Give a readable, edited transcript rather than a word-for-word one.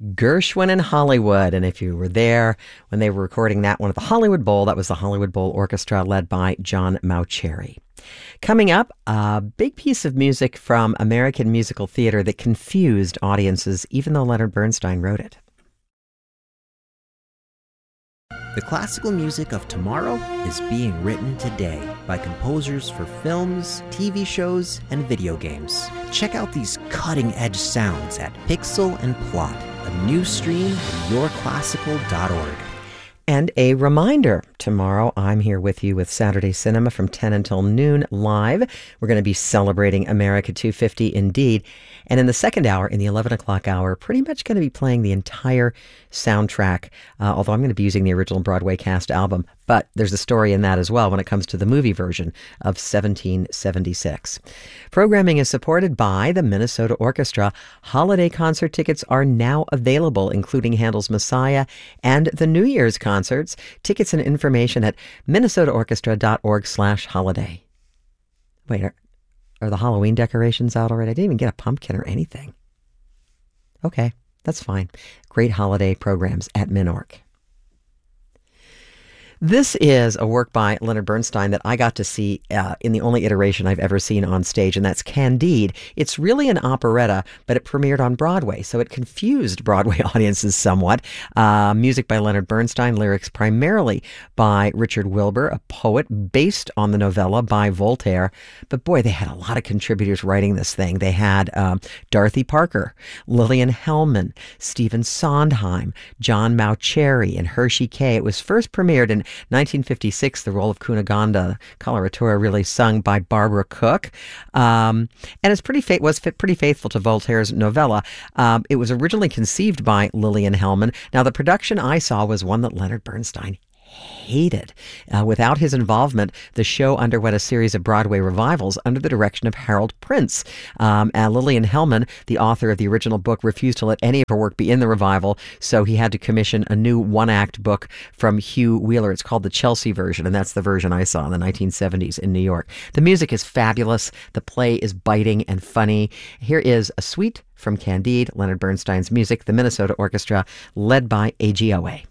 Gershwin in Hollywood. And if you were there when they were recording that one at the Hollywood Bowl, that was the Hollywood Bowl Orchestra led by John Mauceri. Coming up, a big piece of music from American musical theater that confused audiences, even though Leonard Bernstein wrote it. The classical music of tomorrow is being written today by composers for films, TV shows, and video games. Check out these cutting-edge sounds at Pixel and Plot, a new stream at yourclassical.org. And a reminder, tomorrow I'm here with you with Saturday Cinema from 10 until noon live. We're going to be celebrating America 250 indeed. And in the second hour, in the 11 o'clock hour, pretty much going to be playing the entire soundtrack, although I'm going to be using the original Broadway cast album. But there's a story in that as well when it comes to the movie version of 1776. Programming is supported by the Minnesota Orchestra. Holiday concert tickets are now available, including Handel's Messiah and the New Year's concerts. Tickets and information at minnesotaorchestra.org/holiday. Wait, are the Halloween decorations out already? I didn't even get a pumpkin or anything. Okay, that's fine. Great holiday programs at MinOrg. This is a work by Leonard Bernstein that I got to see in the only iteration I've ever seen on stage, and that's Candide. It's really an operetta, but it premiered on Broadway, so it confused Broadway audiences somewhat. Music by Leonard Bernstein, lyrics primarily by Richard Wilbur, a poet based on the novella by Voltaire. But boy, they had a lot of contributors writing this thing. They had Dorothy Parker, Lillian Hellman, Stephen Sondheim, John Mauceri, and Hershey Kay. It was first premiered in 1956, the role of Cunegonde, coloratura, really sung by Barbara Cook. And it's pretty faithful to Voltaire's novella. It was originally conceived by Lillian Hellman. Now, the production I saw was one that Leonard Bernstein hated. Without his involvement, the show underwent a series of Broadway revivals under the direction of Harold Prince. Lillian Hellman, the author of the original book, refused to let any of her work be in the revival, so he had to commission a new one-act book from Hugh Wheeler. It's called the Chelsea version, and that's the version I saw in the 1970s in New York. The music is fabulous. The play is biting and funny. Here is a suite from Candide, Leonard Bernstein's music, the Minnesota Orchestra, led by AGOA.